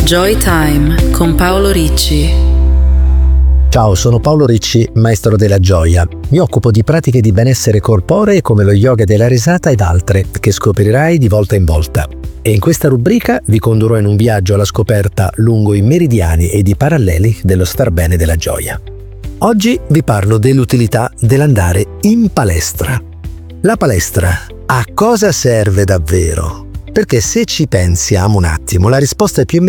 Joy Time con Paolo Ricci. Ciao, sono Paolo Ricci, maestro della gioia. Mi occupo di pratiche di benessere corporee come lo yoga della risata ed altre, che scoprirai di volta in volta. E in questa rubrica vi condurrò in un viaggio alla scoperta lungo i meridiani ed i paralleli dello star bene della gioia. Oggi vi parlo dell'utilità dell'andare in palestra. La palestra a cosa serve davvero? Perché se ci pensiamo un attimo, la risposta è più